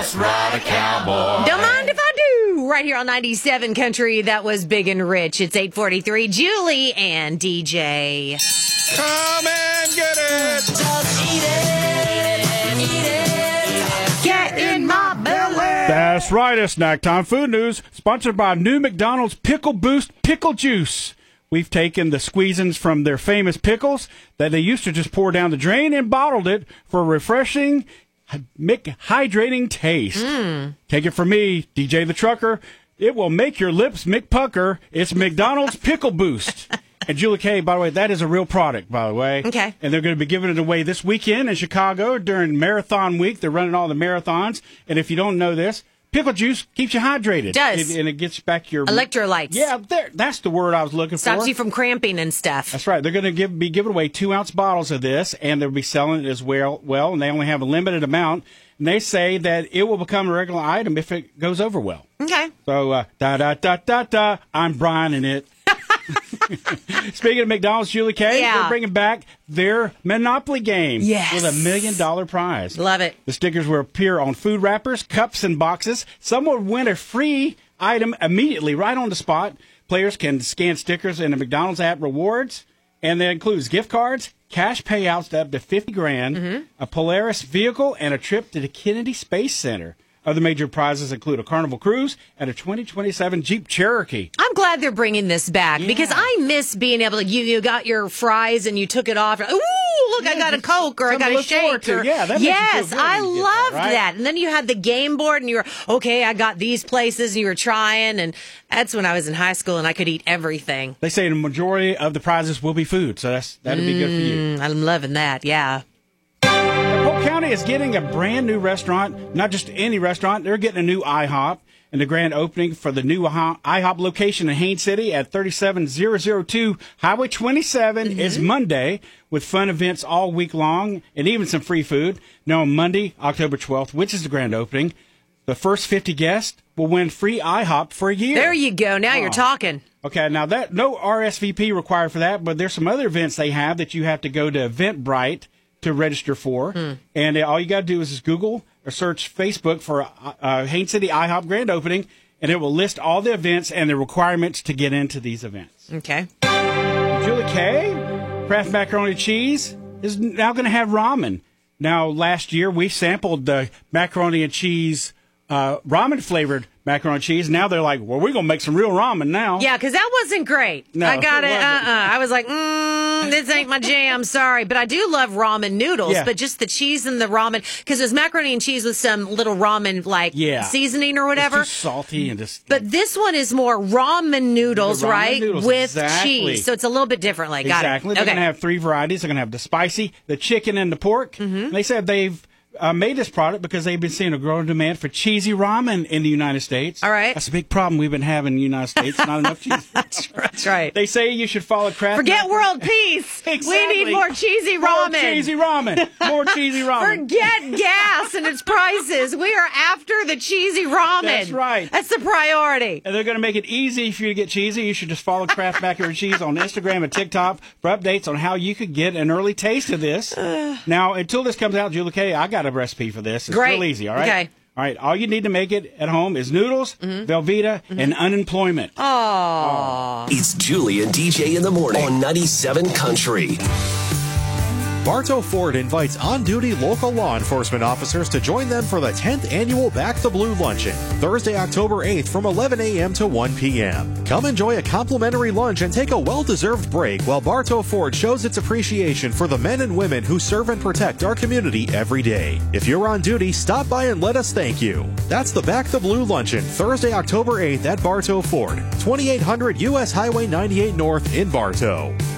Let's ride a cowboy. Don't mind if I do. Right here on 97 Country, that was Big and Rich. It's 8:43. Julie and DJ. Come and get it. Just eat it. Eat it. Get in my belly. That's right, it's Snack Time Food News, sponsored by new McDonald's Pickle Boost Pickle Juice. We've taken the squeezins from their famous pickles that they used to just pour down the drain and bottled it for a refreshing, hydrating taste. Take it from me, DJ the Trucker. It will make your lips McPucker. It's McDonald's Pickle Boost. And Julie K, by the way, that is a real product, by the way. Okay. And they're going to be giving it away this weekend in Chicago during Marathon Week. They're running all the marathons. And if you don't know this, pickle juice keeps you hydrated. Does. And it gets back your... Electrolytes. Yeah, that's the word I was looking for. Stops you from cramping and stuff. That's right. They're going to be giving away 2-ounce bottles of this, and they'll be selling it as well, and they only have a limited amount. And they say that it will become a regular item if it goes over well. Okay. So, I'm Brian in it. Speaking of McDonald's, Julie K, they're bringing back their Monopoly game with $1 million prize. Love it. The stickers will appear on food wrappers, cups, and boxes. Some will win a free item immediately, right on the spot. Players can scan stickers in the McDonald's app rewards, and that includes gift cards, cash payouts to up to $50,000, a Polaris vehicle, and a trip to the Kennedy Space Center. Other major prizes include a Carnival cruise and a 2027 Jeep Cherokee. I'm glad they're bringing this back because I miss being able to, you got your fries and you took it off. Ooh, look, I got a Coke or I got a shake. Yes, I loved that. And then you had the game board and you were, okay, I got these places and you were trying. And that's when I was in high school and I could eat everything. They say the majority of the prizes will be food, so that'll be good for you. I'm loving that, yeah. Polk County is getting a brand new restaurant, not just any restaurant. They're getting a new IHOP, and the grand opening for the new IHOP location in Haines City at 37002 Highway 27 is Monday, with fun events all week long and even some free food. Now on Monday, October 12th, which is the grand opening, the first 50 guests will win free IHOP for a year. There you go. Now you're talking. Okay, now that no RSVP required for that, but there's some other events they have that you have to go to Eventbrite to register for. And all you got to do is just Google or search Facebook for Haines City IHOP grand opening, and it will list all the events and the requirements to get into these events. Okay. Julie K, Kraft Macaroni Cheese is now going to have ramen. Now, last year we sampled the macaroni and cheese, ramen flavored macaroni and cheese. Now they're like, well, we're going to make some real ramen now. Yeah, because that wasn't great. No, I got it. I was like, this ain't my jam. Sorry. But I do love ramen noodles, but just the cheese and the ramen, because there's macaroni and cheese with some little ramen seasoning or whatever. It's too salty and just. But this one is more ramen noodles, ramen right? noodles, with exactly. cheese. So it's a little bit different. Got exactly. it. They're going to have 3 varieties. They're going to have the spicy, the chicken, and the pork. And they said they've made this product because they've been seeing a growing demand for cheesy ramen in the United States. All right. That's a big problem we've been having in the United States. Not enough cheese. That's right. They say you should follow Kraft. Forget world peace. Exactly. We need more cheesy ramen. More cheesy ramen. More cheesy ramen. Forget gas and its prices. We are after the cheesy ramen. That's right. That's the priority. And they're going to make it easy for you to get cheesy. You should just follow Kraft Macaroni Cheese on Instagram and TikTok for updates on how you could get an early taste of this. Now, until this comes out, Julie K, I got a recipe for this. It's real easy, all right? Okay. All right, all you need to make it at home is noodles, Velveeta, and unemployment. Oh. It's Julie and DJ in the morning on 97 Country. Bartow Ford invites on-duty local law enforcement officers to join them for the 10th annual Back the Blue Luncheon, Thursday, October 8th from 11 a.m. to 1 p.m. Come enjoy a complimentary lunch and take a well-deserved break while Bartow Ford shows its appreciation for the men and women who serve and protect our community every day. If you're on duty, stop by and let us thank you. That's the Back the Blue Luncheon, Thursday, October 8th at Bartow Ford, 2800 U.S. Highway 98 North in Bartow.